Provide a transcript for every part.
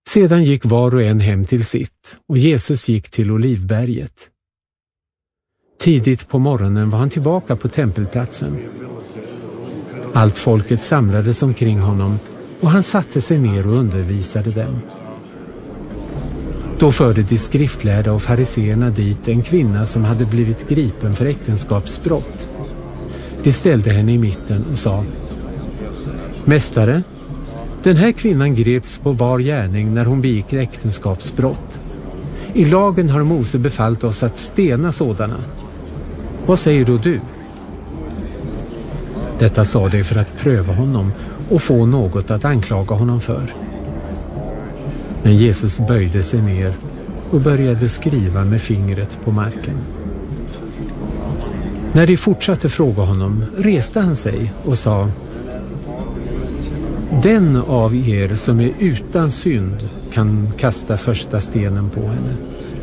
Sedan gick var och en hem till sitt, och Jesus gick till Olivberget. Tidigt på morgonen var han tillbaka på tempelplatsen. Allt folket samlades omkring honom, och han satte sig ner och undervisade dem. Då förde de skriftlärda och fariseerna dit en kvinna som hade blivit gripen för äktenskapsbrott. De ställde henne i mitten och sa: Mästare, den här kvinnan greps på bar gärning när hon begick äktenskapsbrott. I lagen har Mose befallt oss att stena sådana. Vad säger då du? Detta sa de för att pröva honom och få något att anklaga honom för. Men Jesus böjde sig ner och började skriva med fingret på marken. När de fortsatte fråga honom reste han sig och sa: Den av er som är utan synd kan kasta första stenen på henne.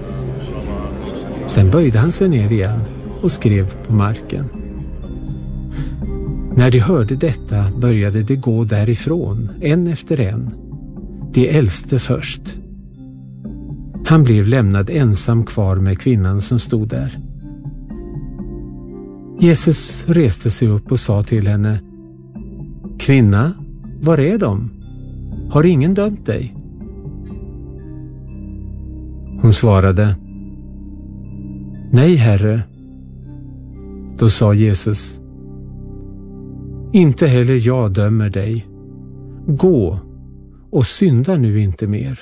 Sen böjde han sig ner igen och skrev på marken. När de hörde detta började de gå därifrån, en efter en, de äldste först. Han blev lämnad ensam kvar med kvinnan som stod där. Jesus reste sig upp och sa till henne: Kvinna, var är de? Har ingen dömt dig? Hon svarade: Nej, Herre. Då sa Jesus: Inte heller jag dömer dig. Gå och synda nu inte mer.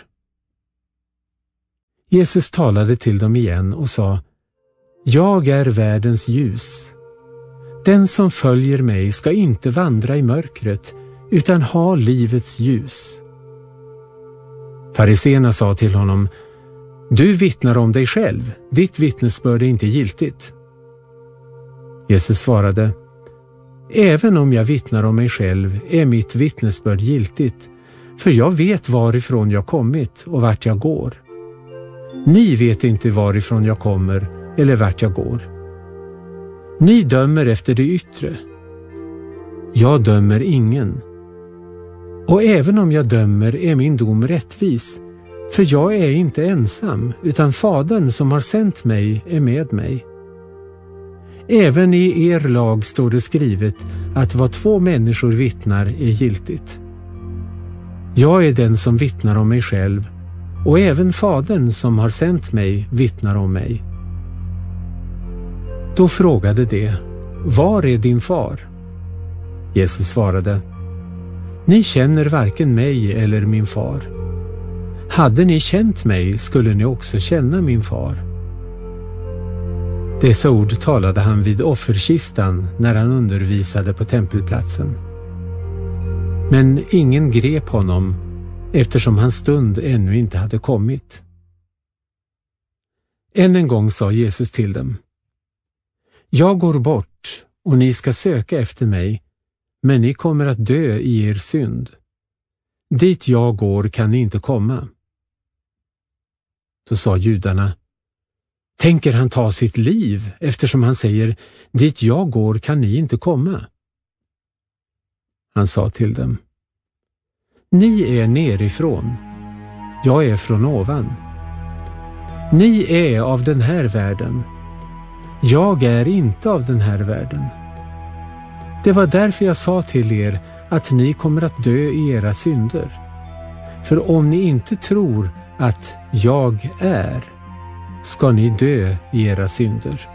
Jesus talade till dem igen och sa: Jag är världens ljus. Den som följer mig ska inte vandra i mörkret, utan ha livets ljus. Fariseerna sa till honom: Du vittnar om dig själv, ditt vittnesbörd är inte giltigt. Jesus svarade: Även om jag vittnar om mig själv är mitt vittnesbörd giltigt, för jag vet varifrån jag kommit och vart jag går. Ni vet inte varifrån jag kommer eller vart jag går. Ni dömer efter det yttre. Jag dömer ingen. Och även om jag dömer är min dom rättvis, för jag är inte ensam, utan Fadern som har sänt mig är med mig. Även i er lag står det skrivet att vad 2 människor vittnar är giltigt. Jag är den som vittnar om mig själv, och även Fadern som har sänt mig vittnar om mig. Då frågade de: Var är din far? Jesus svarade: Ni känner varken mig eller min far. Hade ni känt mig skulle ni också känna min far. Dessa ord talade han vid offerkistan när han undervisade på tempelplatsen. Men ingen grep honom, eftersom hans stund ännu inte hade kommit. Än en gång sa Jesus till dem: Jag går bort och ni ska söka efter mig, men ni kommer att dö i er synd. Dit jag går kan ni inte komma. Då sa judarna: Tänker han ta sitt liv eftersom han säger: Dit jag går kan ni inte komma? Han sa till dem: Ni är nerifrån, jag är från ovan. Ni är av den här världen, jag är inte av den här världen. Det var därför jag sa till er att ni kommer att dö i era synder. För om ni inte tror att jag är, ska ni dö i era synder.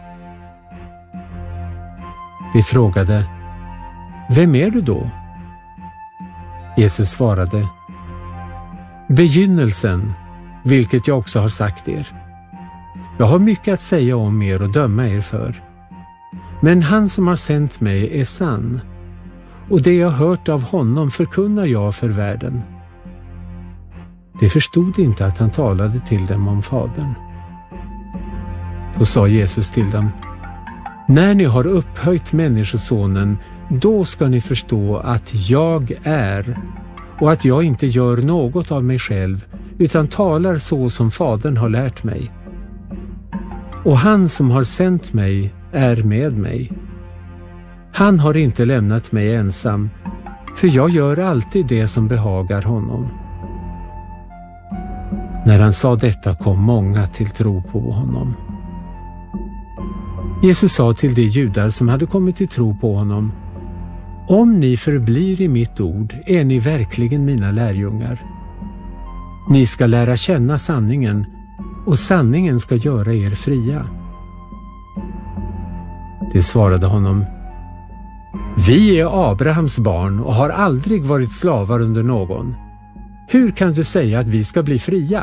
Vi frågade: Vem är du då? Jesus svarade: Begynnelsen, vilket jag också har sagt er. Jag har mycket att säga om er och döma er för. Men han som har sänt mig är sann, och det jag hört av honom förkunnar jag för världen. De förstod inte att han talade till dem om Fadern. Då sa Jesus till dem: När ni har upphöjt Människosonen, då ska ni förstå att jag är, och att jag inte gör något av mig själv, utan talar så som Fadern har lärt mig. Och han som har sänt mig är med mig. Han har inte lämnat mig ensam, för jag gör alltid det som behagar honom. När han sa detta kom många till tro på honom. Jesus sa till de judar som hade kommit till tro på honom: Om ni förblir i mitt ord är ni verkligen mina lärjungar. Ni ska lära känna sanningen, och sanningen ska göra er fria. De svarade honom: Vi är Abrahams barn och har aldrig varit slavar under någon. Hur kan du säga att vi ska bli fria?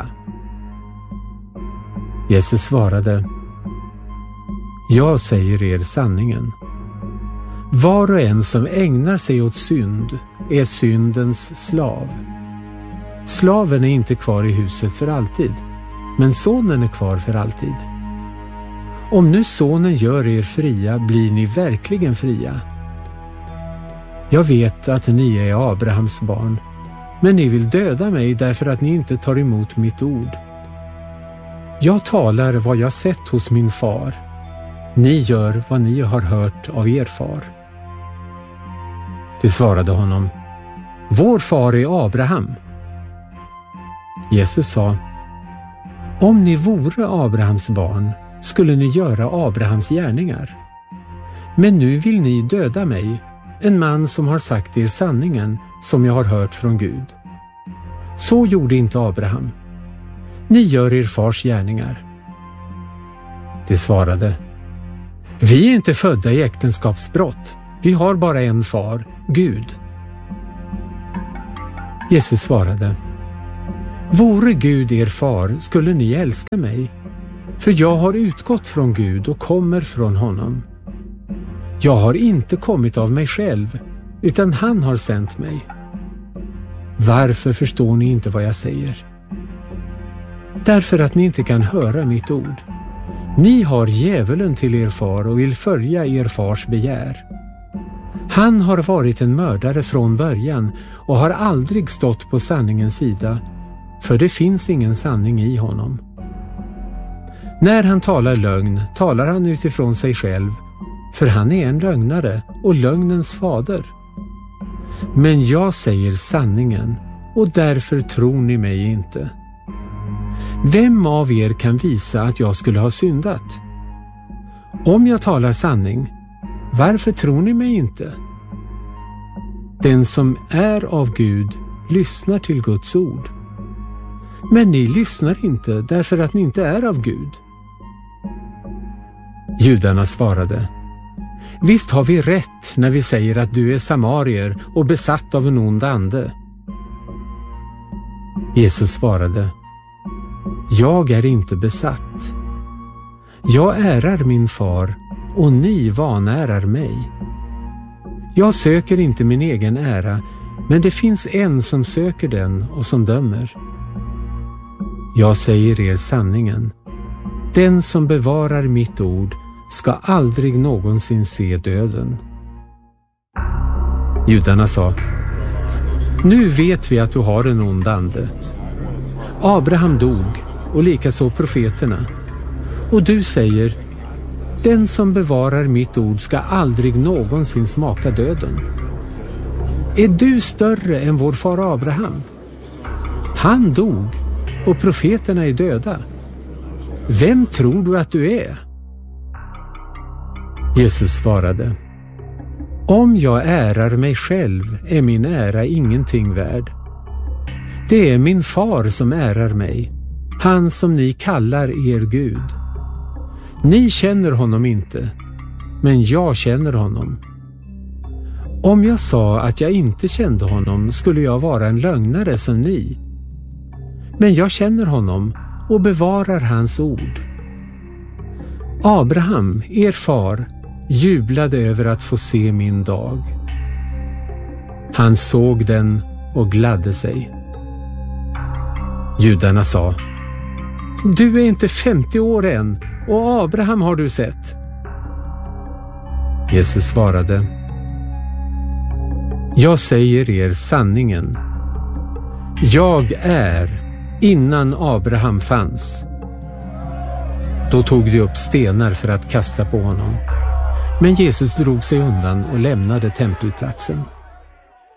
Jesus svarade: Jag säger er sanningen. Var och en som ägnar sig åt synd är syndens slav. Slaven är inte kvar i huset för alltid, men sonen är kvar för alltid. Om nu sonen gör er fria blir ni verkligen fria. Jag vet att ni är Abrahams barn, men ni vill döda mig därför att ni inte tar emot mitt ord. Jag talar vad jag sett hos min far. Ni gör vad ni har hört av er far. De svarade honom: Vår far är Abraham. Jesus sa: Om ni vore Abrahams barn skulle ni göra Abrahams gärningar. Men nu vill ni döda mig, en man som har sagt er sanningen som jag har hört från Gud. Så gjorde inte Abraham. Ni gör er fars gärningar. De svarade: Vi är inte födda i äktenskapsbrott. Vi har bara en far, Gud. Jesus svarade: Vore Gud er far skulle ni älska mig, för jag har utgått från Gud och kommer från honom. Jag har inte kommit av mig själv, utan han har sänt mig. Varför förstår ni inte vad jag säger? Därför att ni inte kan höra mitt ord. Ni har djävulen till er far och vill följa er fars begär. Han har varit en mördare från början och har aldrig stått på sanningens sida, för det finns ingen sanning i honom. När han talar lögn talar han utifrån sig själv, för han är en lögnare och lögnens fader. Men jag säger sanningen, och därför tror ni mig inte. Vem av er kan visa att jag skulle ha syndat? Om jag talar sanning, varför tror ni mig inte? Den som är av Gud lyssnar till Guds ord. Men ni lyssnar inte därför att ni inte är av Gud. Judarna svarade: Visst har vi rätt när vi säger att du är samarier och besatt av en ond ande. Jesus svarade: Jag är inte besatt. Jag ärar min far och ni vanärar mig. Jag söker inte min egen ära, men det finns en som söker den och som dömer. Jag säger er sanningen. Den som bevarar mitt ord ska aldrig någonsin se döden. Judarna sa: Nu vet vi att du har en ond ande. Abraham dog och likaså profeterna. Och du säger: Den som bevarar mitt ord ska aldrig någonsin smaka döden. Är du större än vår far Abraham? Han dog och profeterna är döda. Vem tror du att du är? Jesus svarade: Om jag ärar mig själv är min ära ingenting värd. Det är min far som ärar mig, han som ni kallar er Gud. Ni känner honom inte, men jag känner honom. Om jag sa att jag inte kände honom skulle jag vara en lögnare som ni. Men jag känner honom och bevarar hans ord. Abraham, er far, jublade över att få se min dag. Han såg den och gladde sig. Judarna sa: Du är inte 50 år än, och Abraham har du sett. Jesus svarade: Jag säger er sanningen. Jag är innan Abraham fanns. Då tog de upp stenar för att kasta på honom. Men Jesus drog sig undan och lämnade tempelplatsen.